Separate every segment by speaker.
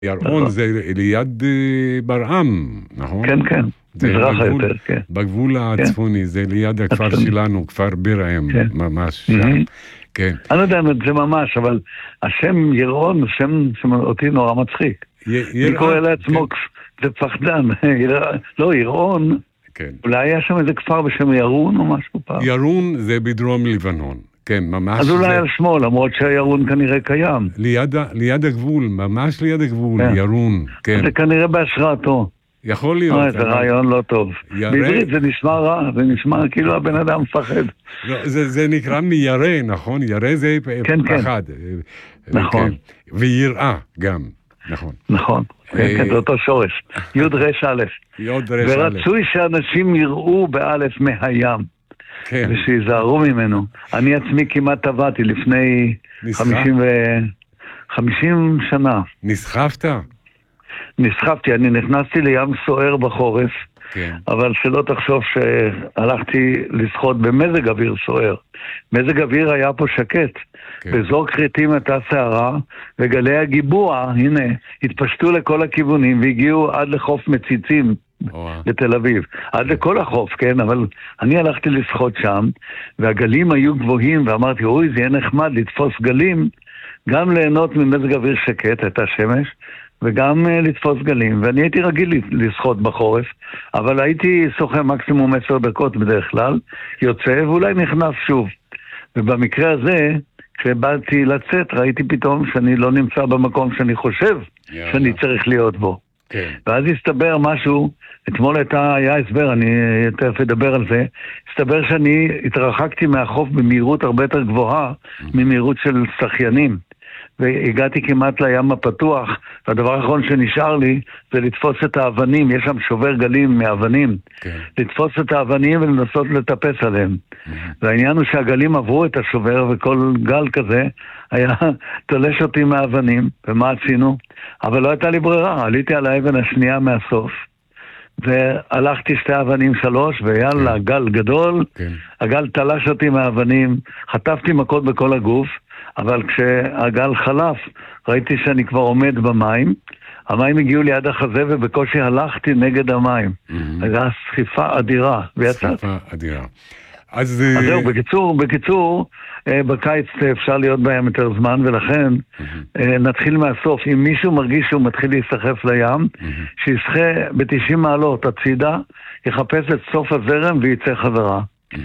Speaker 1: ירעון זה ליד ברעם, נכון?
Speaker 2: כן, כן, מזרחה יותר, כן.
Speaker 1: בגבול הצפוני, זה ליד הכפר שלנו, כפר בירעם, ממש שם. כן.
Speaker 2: אני לא יודע אם זה ממש, אבל השם ירעון הוא שם שאותי נורא מצחיק. אני קורא לעצמו, זה פחדן, לא, ירעון, אולי היה שם איזה כפר בשם ירון או משהו פעם.
Speaker 1: ירון זה בדרום לבנון. כן, ממש.
Speaker 2: אז אולי על שמו, למרות שהירון כנראה קיים.
Speaker 1: ליד הגבול, ממש ליד הגבול, ירון, כן.
Speaker 2: זה כנראה בהשראתו.
Speaker 1: יכול להיות.
Speaker 2: זה רעיון לא טוב. בעברית זה נשמע רע, זה נשמע כאילו הבן אדם מפחד.
Speaker 1: זה נקרא מירא, נכון? ירא זה פחד.
Speaker 2: נכון.
Speaker 1: ויראה גם, נכון.
Speaker 2: נכון, כן, זה אותו שורש. יוד רש א'. ורצוי שאנשים יראו באלף מהים. ושיזהרו ממנו. אני עצמי כמעט טבעתי לפני 50 שנה.
Speaker 1: נסחפת?
Speaker 2: נסחפתי, אני נכנסתי לים סוער בחורף, אבל שלא תחשוב שהלכתי לשחות במזג אוויר סוער. מזג אוויר היה פה שקט. באזור כריתים הייתה סערה, וגלי הגיבוע, הנה, התפשטו לכל הכיוונים והגיעו עד לחוף מציצים. בתל אביב, עד לכל החוף, כן, אבל אני הלכתי לשחות שם, והגלים היו גבוהים, ואמרתי, אוי, זה יהיה נחמד לתפוס גלים, גם ליהנות ממזג אוויר שקט, הייתה שמש, וגם לתפוס גלים, ואני הייתי רגיל לשחות בחורף, אבל הייתי שוחה מקסימום 10 דקות בדרך כלל, יוצא ואולי נכנס שוב, ובמקרה הזה, כשבאתי לצאת, ראיתי פתאום שאני לא נמצא במקום שאני חושב שאני צריך להיות בו. ואז הסתבר משהו, אתמול היה הסבר, אני תכף אדבר על זה, הסתבר שאני התרחקתי מהחוף במהירות הרבה יותר גבוהה ממהירות של שחיינים, והגעתי כמעט לים הפתוח, והדבר האחרון שנשאר לי זה לתפוס את האבנים, יש שם שובר גלים מאבנים, לתפוס את האבנים ולנסות לטפס עליהם. והעניין הוא שהגלים עברו את השובר, וכל גל כזה היה תולש אותי מהאבנים, ומה עשינו? אבל לא הייתה לי ברירה, עליתי על האבן השנייה מהסוף, והלכתי 2 אבנים 3, ויאללה, גל גדול, הגל תלש אותי מהאבנים, חטפתי מכות בכל הגוף, אבל כשהגל חלף, ראיתי שאני כבר עומד במים, המים הגיעו לי עד החזה ובקושי הלכתי נגד המים. הייתה סחיפה אדירה, ויצאתי.
Speaker 1: סחיפה אדירה.
Speaker 2: אז זהו, בקיצור, בקיץ אפשר להיות בהם יותר זמן, ולכן נתחיל מהסוף. אם מישהו מרגיש שהוא מתחיל להיסחף לים, שישחה ב-90 מעלות הצידה, יחפש את סוף הזרם ויצא חזרה.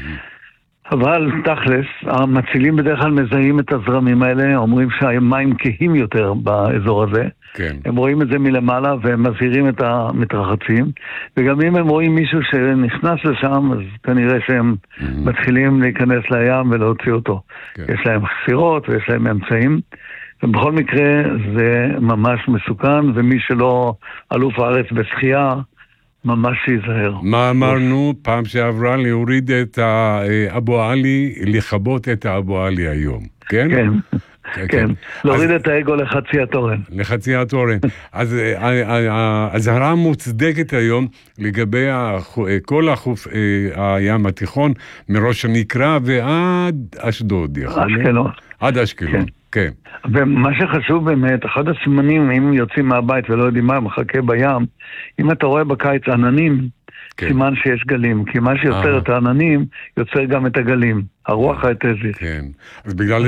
Speaker 2: אבל תכלס, המצילים בדרך כלל מזהים את הזרמים האלה, אומרים שהמים כהים יותר באזור הזה.
Speaker 1: כן.
Speaker 2: הם רואים את זה מלמעלה והם מזהירים את המתרחצים, וגם אם הם רואים מישהו שנכנס לשם, אז כנראה שהם מתחילים להיכנס לים ולהוציא אותו. כן. יש להם חפירות ויש להם אמצעים, ובכל מקרה זה ממש מסוכן, ומי שלא אלוף הארץ בשחייה, ממש ייזהר.
Speaker 1: מה אמרנו פעם שעברה? להוריד את אבו עלי, לכבות את אבו עלי היום, כן?
Speaker 2: כן. כן, להוריד את האגו לחצי התורן.
Speaker 1: לחצי התורן. אז הזהרה מוצדקת היום לגבי כל החוף הים התיכון, מראש הנקרה ועד אשדוד.
Speaker 2: אשקלון.
Speaker 1: עד אשקלון, כן.
Speaker 2: ומה שחשוב באמת, אחד הסימנים, אם יוצאים מהבית ולא יודעים מה, מחכה בים, אם אתה רואה בקיץ עננים, סימן שיש גלים, כי מה שיוצר את העננים, יוצר גם את הגלים. הרוח האטזית.
Speaker 1: כן. אז בגלל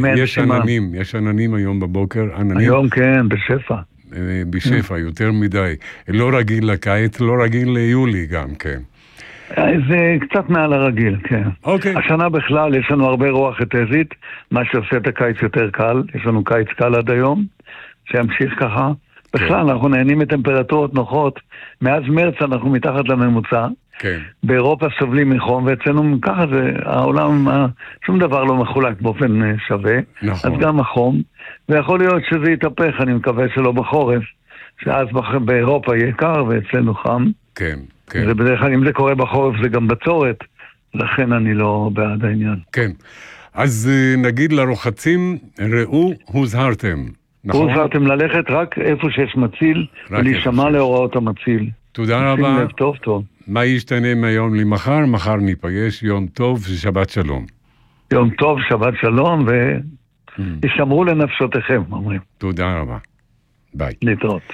Speaker 1: יש עננים היום בבוקר, עננים.
Speaker 2: היום כן, בשפע.
Speaker 1: בשפע, יותר מדי. לא רגיל לקיץ, לא רגיל ליולי גם, כן.
Speaker 2: זה קצת מעל הרגיל, כן.
Speaker 1: אוקיי.
Speaker 2: השנה בכלל יש לנו הרבה רוח אטזית, מה שעושה את הקיץ יותר קל. יש לנו קיץ קל עד היום, שימשיך ככה. בכלל, אנחנו נהנים מטמפרטורות נוחות. מאז מרץ אנחנו מתחת לממוצע.
Speaker 1: כן.
Speaker 2: באירופה סובלים מחום, ואצלנו ככה זה, העולם, שום דבר לא מחולק באופן שווה.
Speaker 1: נכון.
Speaker 2: אז גם החום, ויכול להיות שזה יתהפך, אני מקווה שלא בחורף, שאז באירופה יהיה קר ואצלנו חם.
Speaker 1: כן, כן.
Speaker 2: ובדרך כלל אם זה קורה בחורף זה גם בצורת, לכן אני לא בעד העניין.
Speaker 1: כן. אז נגיד לרוחצים, ראו, הוזהרתם. נכון?
Speaker 2: הוזהרתם ללכת רק איפה שיש מציל, ולהישמע להוראות המציל.
Speaker 1: תודה רבה.
Speaker 2: לב טוב טוב.
Speaker 1: מה ישתנה מהיום למחר? מחר ניפגש, יום טוב ושבת שלום.
Speaker 2: יום טוב, שבת שלום, וישמרו לנפשותיכם, אומרים.
Speaker 1: תודה רבה. ביי.
Speaker 2: להתראות.